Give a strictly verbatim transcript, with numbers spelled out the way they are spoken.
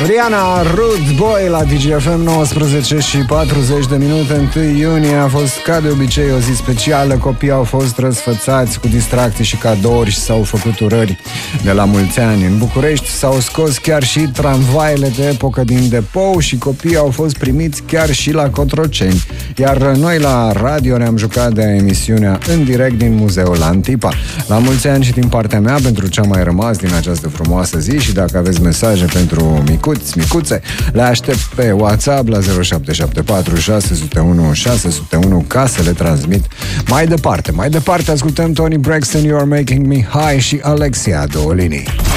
Rihanna, Rude Boy la D J F M, nouăsprezece și patruzeci de minute. Întâi iunie a fost ca de obicei o zi specială. Copiii au fost răsfățați cu distracții și cadouri și s-au făcut urări de la mulți ani. În București s-au scos chiar și tramvaiele de epocă din depou și copiii au fost primiți chiar și la Cotroceni. Iar noi la radio ne-am jucat de emisiunea în direct din Muzeul Antipa. La mulți ani și din partea mea pentru ce a mai rămas din această frumoasă zi. Și dacă aveți mesaje pentru micuți, micuțe, le aștept pe WhatsApp la zero șapte șapte patru șase zero unu șase zero unu ca să le transmit mai departe. Mai departe ascultăm Toni Braxton, You Are Making Me High și Alexia Dolini.